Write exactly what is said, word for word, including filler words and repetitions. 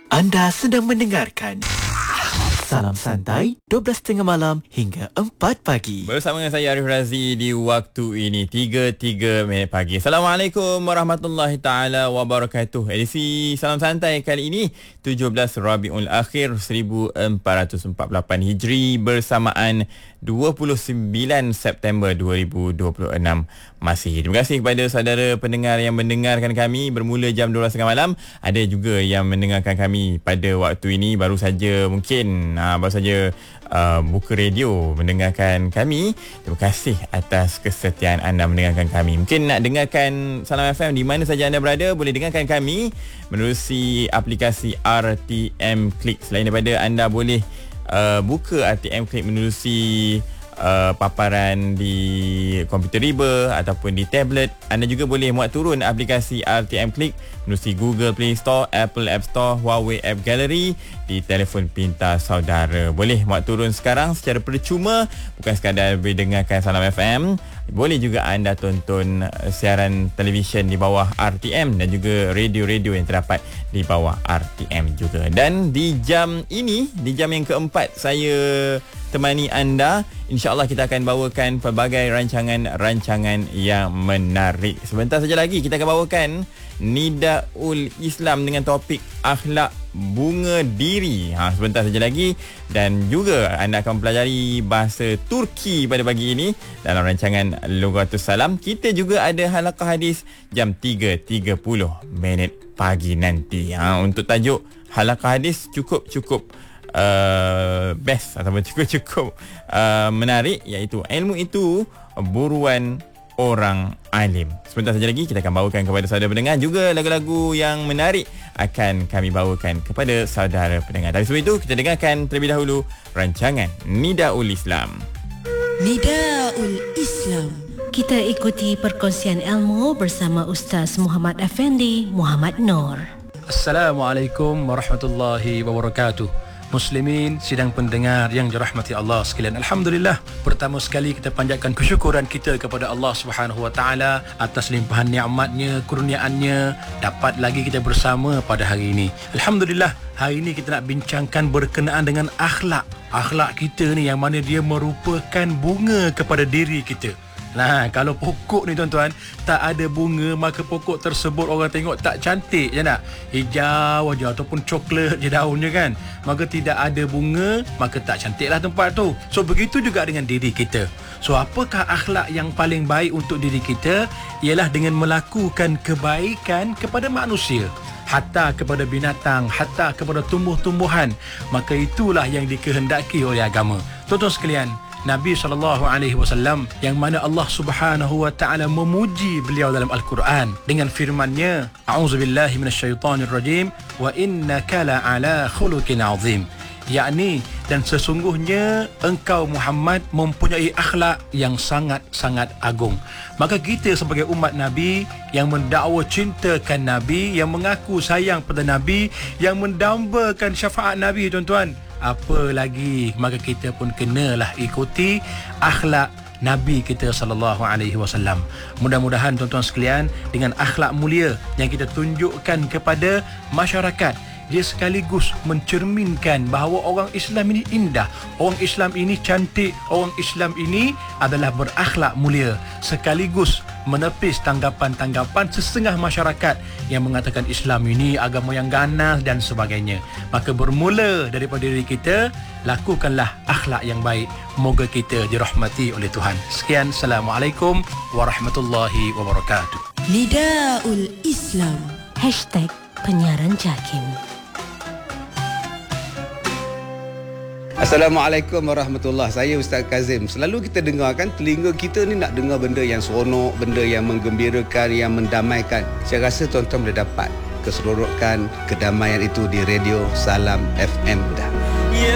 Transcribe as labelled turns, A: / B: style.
A: Anda sedang mendengarkan Salam Santai, dua belas tiga puluh malam hingga empat pagi.
B: Bersama dengan saya Arif Razi di waktu ini tiga tiga minit pagi. Assalamualaikum warahmatullahi taala wabarakatuh. Edisi Salam Santai kali ini tujuh belas Rabiul Akhir seribu empat ratus empat puluh lapan Hijri bersamaan dua puluh sembilan September dua ribu dua puluh enam Masihi. Terima kasih kepada saudara pendengar yang mendengarkan kami bermula jam dua belas tiga puluh malam. Ada juga yang mendengarkan kami pada waktu ini baru saja mungkin Ha, baru saja uh, buka radio mendengarkan kami. Terima kasih atas kesetiaan anda mendengarkan kami. Mungkin nak dengarkan Salam F M di mana saja anda berada, boleh dengarkan kami menerusi aplikasi R T M Click. Selain daripada anda boleh uh, buka R T M Click menerusi Uh, paparan di komputer riba ataupun di tablet, anda juga boleh muat turun aplikasi R T M Click menerusi Google Play Store, Apple App Store, Huawei App Gallery di telefon pintar saudara. Boleh muat turun sekarang secara percuma, bukan sekadar boleh dengarkan Salam F M, boleh juga anda tonton siaran televisyen di bawah R T M dan juga radio-radio yang terdapat di bawah R T M juga. Dan di jam ini, di jam yang keempat saya temani anda, InsyaAllah kita akan bawakan pelbagai rancangan-rancangan yang menarik. Sebentar saja lagi kita akan bawakan Nidaul Islam dengan topik akhlak bunga diri. Ha, sebentar saja lagi. Dan juga anda akan mempelajari bahasa Turki pada pagi ini dalam rancangan Lughatus Salam. Kita juga ada halaqah hadis jam tiga tiga puluh minit pagi nanti. Ha, untuk tajuk halaqah hadis cukup-cukup Uh, best ataupun cukup-cukup uh, menarik, iaitu ilmu itu buruan orang alim. Sebentar saja lagi kita akan bawakan kepada saudara pendengar. Juga lagu-lagu yang menarik akan kami bawakan kepada saudara pendengar. Tapi sebelum itu kita dengarkan terlebih dahulu rancangan Nidaul Islam.
C: Nidaul Islam. Kita ikuti perkongsian ilmu bersama Ustaz Muhammad Effendi Muhammad Noor.
D: Assalamualaikum warahmatullahi wabarakatuh. Muslimin, sidang pendengar yang dirahmati Allah sekalian. Alhamdulillah, pertama sekali kita panjatkan kesyukuran kita kepada Allah Subhanahu Wa Taala atas limpahan nikmatnya, kurniaannya, dapat lagi kita bersama pada hari ini. Alhamdulillah, hari ini kita nak bincangkan berkenaan dengan akhlak. Akhlak kita ni yang mana dia merupakan bunga kepada diri kita. Nah, kalau pokok ni tuan-tuan tak ada bunga, maka pokok tersebut orang tengok tak cantik je nak. Hijau aja ataupun coklat je daunnya kan. Maka tidak ada bunga, maka tak cantiklah tempat tu. So begitu juga dengan diri kita. So apakah akhlak yang paling baik untuk diri kita? Ialah dengan melakukan kebaikan kepada manusia, hatta kepada binatang, hatta kepada tumbuh-tumbuhan. Maka itulah yang dikehendaki oleh agama. Tuan-tuan sekalian, Nabi sallallahu alaihi wasallam yang mana Allah Subhanahu wa taala memuji beliau dalam Al-Quran dengan firman-Nya, A'udzubillahi minasyaitonirrajim, wa innaka la'ala khuluqin 'azim. Yakni, dan sesungguhnya engkau Muhammad mempunyai akhlak yang sangat-sangat agung. Maka kita sebagai umat Nabi yang mendakwa cintakan Nabi, yang mengaku sayang pada Nabi, yang mendambakan syafaat Nabi, tuan-tuan, apa lagi, maka kita pun kenalah ikuti akhlak Nabi kita sallallahu alaihi wasallam. Mudah-mudahan tuan-tuan sekalian, dengan akhlak mulia yang kita tunjukkan kepada masyarakat, dia sekaligus mencerminkan bahawa orang Islam ini indah, orang Islam ini cantik, orang Islam ini adalah berakhlak mulia, sekaligus menepis tanggapan-tanggapan setengah masyarakat yang mengatakan Islam ini agama yang ganas dan sebagainya. Maka bermula daripada diri kita, lakukanlah akhlak yang baik. Moga kita dirahmati oleh Tuhan. Sekian, Assalamualaikum warahmatullahi wabarakatuh.
C: Nidaul Islam. Hashtag penyiaran JAKIM.
E: Assalamualaikum warahmatullahi. Saya Ustaz Kazim. Selalu kita dengarkan, telinga kita ni nak dengar benda yang seronok, benda yang menggembirakan, yang mendamaikan. Saya rasa tuan-tuan boleh dapat keseronokan, kedamaian itu di radio Salam F M dah.